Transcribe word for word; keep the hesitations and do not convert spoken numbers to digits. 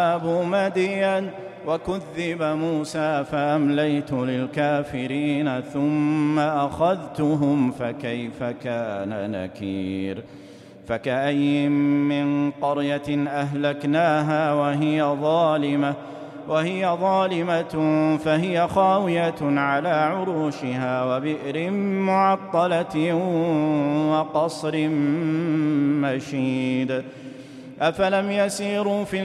أصحاب مدين وكذب موسى فأمليت للكافرين ثم أخذتهم فكيف كان نكير فكأي من قرية أهلكناها وهي ظالمة وهي ظالمة فهي خاوية على عروشها وبئر معطلة وقصر مشيد أفلم يسيروا في